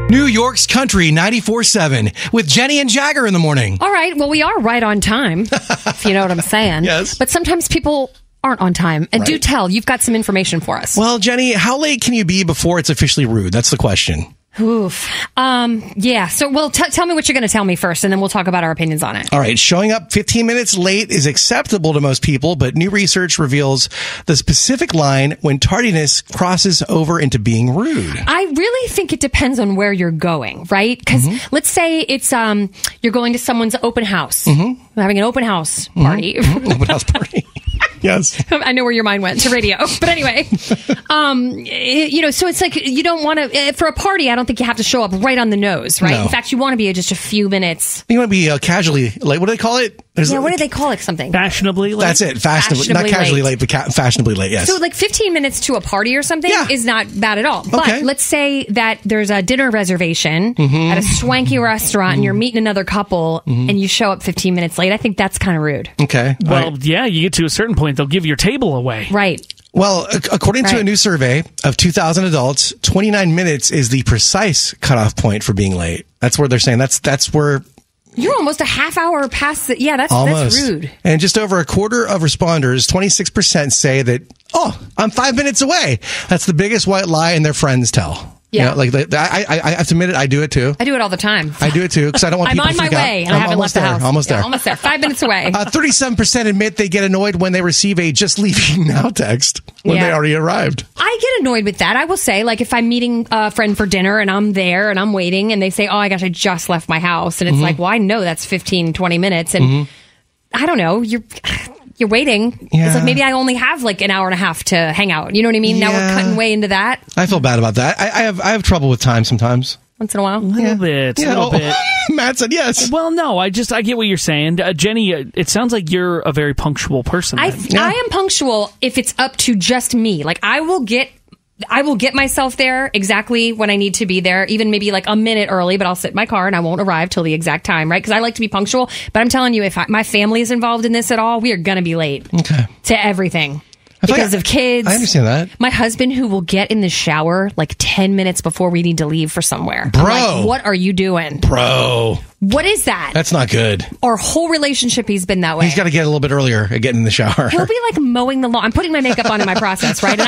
New York's Country 94.7 with Jenny and Jagger in the morning. All right. Well, we are right on time, if you know what I'm saying. Yes. But sometimes people aren't on time. And do Right. tell, you've got some information for us. Well, Jenny, how late can you be before it's officially rude? That's the question. Oof. Yeah. So, well, tell me what you're going to tell me first, and then we'll talk about our opinions on it. All right. Showing up 15 minutes late is acceptable to most people, but new research reveals the specific line when tardiness crosses over into being rude. I really think it depends on where you're going, right? Because let's say it's you're going to someone's open house, having an open house party. Open house party. Yes. I know where your mind went to radio, but anyway, so it's like you don't want to for a party. I don't think you have to show up right on the nose, right? No. In fact, you want to be just a few minutes. You want to be casually late. What do they call it? What do they call it? Something Fashionably late? That's it. Fashionably not casually late, but fashionably late. Yes. So like 15 minutes to a party or something is not bad at all. But Okay. let's say that there's a dinner reservation at a swanky restaurant and you're meeting another couple and you show up 15 minutes late. I think that's kind of rude. Okay. All Well, right. yeah, you get to a certain point, they'll give your table away. Right. Well, according to a Right. new survey of 2,000 adults, 29 minutes is the precise cutoff point for being late. That's where they're saying that's where You're almost a half hour past the, that's almost. rude. And just over a quarter of responders, 26% say that, I'm 5 minutes away. That's the biggest white lie in their friends tell. Yeah. You know, I have to admit it. I do it too. I do it all the time. I do it too because I don't want I'm people on to my freak out. way and I I'm haven't left almost the there. house. Almost there. Almost there. 5 minutes away. 37% admit they get annoyed when they receive a just leaving now text when Yeah. they already arrived. I get annoyed with that. I will say, like, if I'm meeting a friend for dinner and I'm there and I'm waiting and they say, oh my gosh, I just left my house. And it's like, well, I know that's 15, 20 minutes. And I don't know, you're waiting. Yeah. It's like maybe I only have like an hour and a half to hang out. You know what I mean? Now we're Yeah. cutting way into that I feel bad about that. I have trouble with time sometimes. once in a while. A little bit. Yeah. A little bit. Matt said yes. Well, no, I get what you're saying. Jenny, it sounds like you're a very punctual person. I then. am punctual if it's up to just me. Like I will get myself there exactly when I need to be there, even maybe like a minute early, but I'll sit in my car and I won't arrive till the exact time, right? Because I like to be punctual. But I'm telling you, if my family is involved in this at all, we are going to be late to everything. Because of kids. I understand that. My husband, who will get in the shower like 10 minutes before we need to leave for somewhere. Bro. I'm like, what are you doing? Bro, What is that? that's not good. Our whole relationship, he's been that way. He's got to get a little bit earlier at getting in the shower. He'll be like mowing the lawn. I'm putting my makeup on in my process, right? And